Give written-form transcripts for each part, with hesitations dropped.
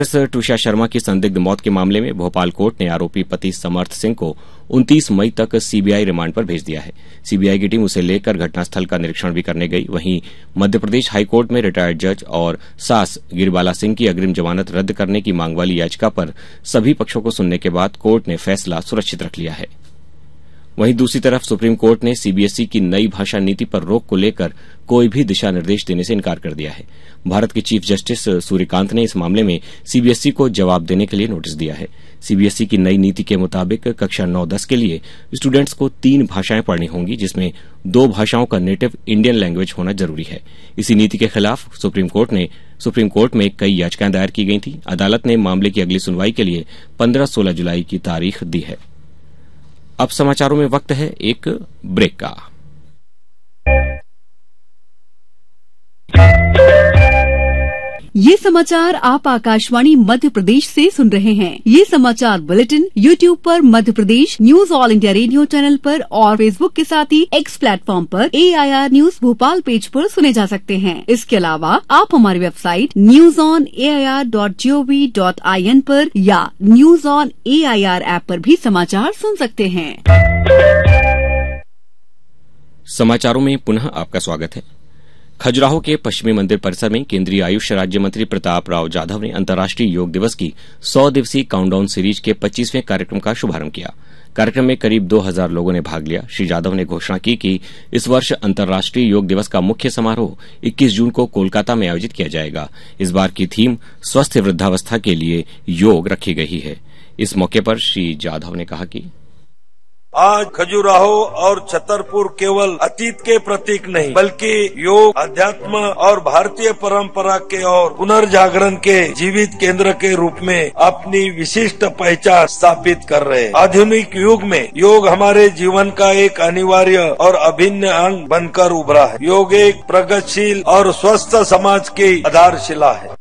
ट्विशा शर्मा की संदिग्ध मौत के मामले में भोपाल कोर्ट ने आरोपी पति समर्थ सिंह को 29 मई तक सीबीआई रिमांड पर भेज दिया है। सीबीआई की टीम उसे लेकर घटनास्थल का निरीक्षण भी करने गई। वहीं मध्यप्रदेश हाईकोर्ट में रिटायर्ड जज और सास गिरबाला सिंह की अग्रिम जमानत रद्द करने की मांग वाली याचिका पर सभी पक्षों को सुनने के बाद कोर्ट ने फैसला सुरक्षित रख लिया है। वहीं दूसरी तरफ सुप्रीम कोर्ट ने सीबीएसई की नई भाषा नीति पर रोक को लेकर कोई भी दिशा निर्देश देने से इनकार कर दिया है। भारत के चीफ जस्टिस सूर्यकांत ने इस मामले में सीबीएसई को जवाब देने के लिए नोटिस दिया है। सीबीएसई की नई नीति के मुताबिक कक्षा 9-10 के लिए स्टूडेंट्स को 3 भाषाएं पढ़नी होंगी, जिसमें 2 भाषाओं का नेटिव इंडियन लैंग्वेज होना जरूरी है। इसी नीति के खिलाफ सुप्रीम कोर्ट में कई याचिकाएं दायर की गई थी। अदालत ने मामले की अगली सुनवाई के लिए 15-16 जुलाई की तारीख दी है। अब समाचारों में वक्त है एक ब्रेक का। ये समाचार आप आकाशवाणी मध्य प्रदेश से सुन रहे हैं। ये समाचार बुलेटिन YouTube पर Madhya Pradesh news all India radio channel पर और फेसबुक के साथ ही X प्लेटफॉर्म पर AIR न्यूज भोपाल पेज पर सुने जा सकते हैं। इसके अलावा आप हमारी वेबसाइट newsonair.gov.in पर या न्यूज ऑन AIR ऐप पर भी समाचार सुन सकते हैं। समाचारों में पुनः आपका स्वागत है। खजुराहो के पश्चिमी मंदिर परिसर में केंद्रीय आयुष राज्य मंत्री प्रताप राव जाधव ने अंतर्राष्ट्रीय योग दिवस की 100 दिवसीय काउंटडाउन सीरीज के 25वें कार्यक्रम का शुभारंभ किया। कार्यक्रम में करीब 2000 लोगों ने भाग लिया। श्री जाधव ने घोषणा की कि इस वर्ष अंतर्राष्ट्रीय योग दिवस का मुख्य समारोह 21 जून को कोलकाता में आयोजित किया जाएगा। इस बार की थीम स्वस्थ वृद्धावस्था के लिए योग रखी गई है। इस मौके पर श्री जाधव ने कहा कि आज खजुराहो और छतरपुर केवल अतीत के प्रतीक नहीं, बल्कि योग, अध्यात्म और भारतीय परंपरा के और पुनर्जागरण के जीवित केंद्र के रूप में अपनी विशिष्ट पहचान स्थापित कर रहे हैं। आधुनिक युग में योग हमारे जीवन का एक अनिवार्य और अभिन्न अंग बनकर उभरा है। योग एक प्रगतिशील और स्वस्थ समाज की आधारशिला है।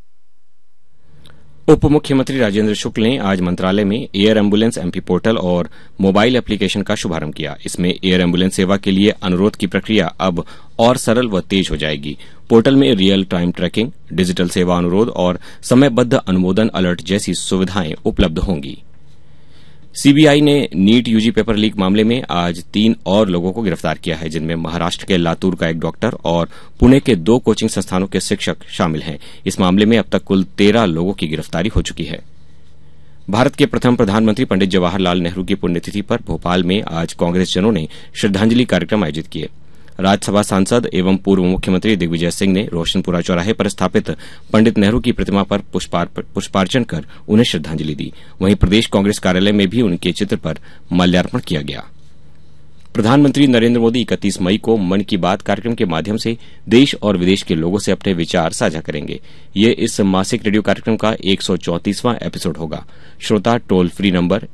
उप मुख्यमंत्री राजेंद्र शुक्ल ने आज मंत्रालय में एयर एम्बुलेंस एमपी पोर्टल और मोबाइल एप्लीकेशन का शुभारंभ किया। इसमें एयर एम्बुलेंस सेवा के लिए अनुरोध की प्रक्रिया अब और सरल व तेज हो जाएगी। पोर्टल में रियल टाइम ट्रैकिंग, डिजिटल सेवा अनुरोध और समयबद्ध अनुमोदन अलर्ट जैसी सुविधाएं उपलब्ध होंगी। सीबीआई ने नीट यूजी पेपर लीक मामले में आज 3 और लोगों को गिरफ्तार किया है, जिनमें महाराष्ट्र के लातूर का एक डॉक्टर और पुणे के 2 कोचिंग संस्थानों के शिक्षक शामिल हैं। इस मामले में अब तक कुल 13 लोगों की गिरफ्तारी हो चुकी है। भारत के प्रथम प्रधानमंत्री पंडित जवाहरलाल नेहरू की पुण्यतिथि पर भोपाल में आज कांग्रेसजनों ने श्रद्धांजलि कार्यक्रम आयोजित किए। राज्यसभा सांसद एवं पूर्व मुख्यमंत्री दिग्विजय सिंह ने रोशनपुरा चौराहे पर स्थापित पंडित नेहरू की प्रतिमा पर पुष्पार्चन कर उन्हें श्रद्धांजलि दी। वहीं प्रदेश कांग्रेस कार्यालय में भी उनके चित्र पर माल्यार्पण किया गया। प्रधानमंत्री नरेंद्र मोदी 31 मई को मन की बात कार्यक्रम के माध्यम से देश और विदेश के लोगों से अपने विचार साझा करेंगे। ये इस मासिक रेडियो कार्यक्रम का 134वां एपिसोड होगा। श्रोता टोल फ्री नंबर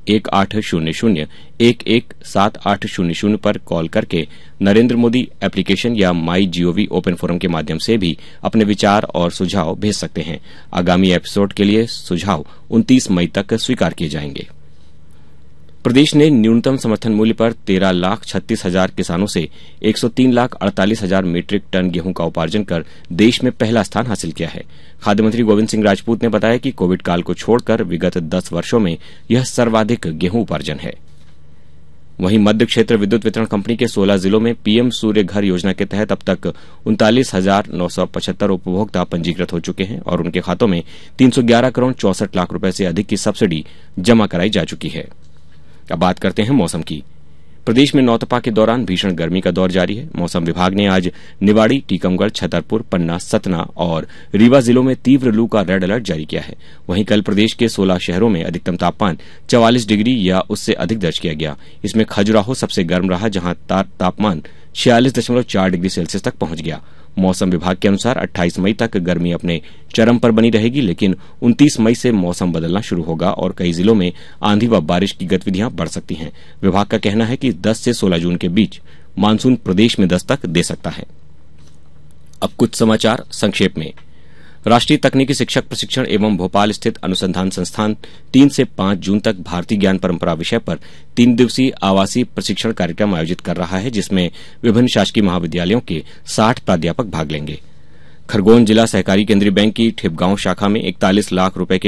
1800-117800 पर कॉल करके नरेंद्र मोदी एप्लीकेशन या माई जीओवी ओपन फोरम के माध्यम से भी अपने विचार और सुझाव भेज सकते हैं। आगामी एपिसोड के लिए सुझाव 29 मई तक स्वीकार किए जाएंगे। प्रदेश ने न्यूनतम समर्थन मूल्य पर 13,36,000 किसानों से 103,48,000 मीट्रिक टन गेहूं का उपार्जन कर देश में पहला स्थान हासिल किया है। खाद्य मंत्री गोविंद सिंह राजपूत ने बताया कि कोविड काल को छोड़कर विगत 10 वर्षों में यह सर्वाधिक गेहूं उपार्जन है। वहीं मध्य क्षेत्र विद्युत वितरण कंपनी के 16 जिलों में पीएम सूर्य घर योजना के तहत अब तक 39,975 उपभोक्ता पंजीकृत हो चुके हैं और उनके खातों में 311 करोड़ 64 लाख रुपए से अधिक की सब्सिडी जमा कराई जा चुकी है। अब बात करते हैं मौसम की। प्रदेश में नौतपा के दौरान भीषण गर्मी का दौर जारी है। मौसम विभाग ने आज निवाड़ी, टीकमगढ़, छतरपुर, पन्ना, सतना और रीवा जिलों में तीव्र लू का रेड अलर्ट जारी किया है। वहीं कल प्रदेश के 16 शहरों में अधिकतम तापमान 44 डिग्री या उससे अधिक दर्ज किया गया। इसमें खजुराहो सबसे गर्म रहा, जहां तापमान 46.4 डिग्री सेल्सियस तक पहुंच गया। मौसम विभाग के अनुसार 28 मई तक गर्मी अपने चरम पर बनी रहेगी, लेकिन 29 मई से मौसम बदलना शुरू होगा और कई जिलों में आंधी व बारिश की गतिविधियां बढ़ सकती हैं। विभाग का कहना है कि 10 से 16 जून के बीच मानसून प्रदेश में दस्तक दे सकता है। अब कुछ समाचार संक्षेप में। राष्ट्रीय तकनीकी शिक्षक प्रशिक्षण एवं भोपाल स्थित अनुसंधान संस्थान 3 से 5 जून तक भारतीय ज्ञान परंपरा विषय पर 3 दिवसीय आवासीय प्रशिक्षण कार्यक्रम आयोजित कर रहा है, जिसमें विभिन्न शासकीय महाविद्यालयों के 60 प्राध्यापक भाग लेंगे। खरगोन जिला सहकारी केंद्रीय बैंक की ठिपगांव शाखा में 41 लाख रुपए के